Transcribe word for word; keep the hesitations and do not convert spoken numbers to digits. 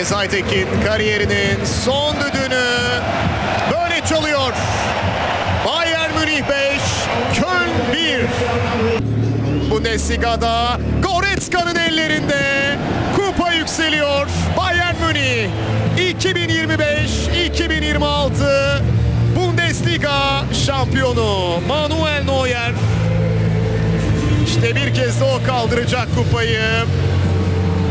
Enes Aytekin kariyerinin son düdüğünü böyle çalıyor. Bayern Münih beş, Köln bir. Bundesliga'da Goretzka'nın ellerinde kupa yükseliyor. Bayern Münih iki bin yirmi beş iki bin yirmi altı Bundesliga şampiyonu Manuel Neuer. İşte bir kez de o kaldıracak kupayı.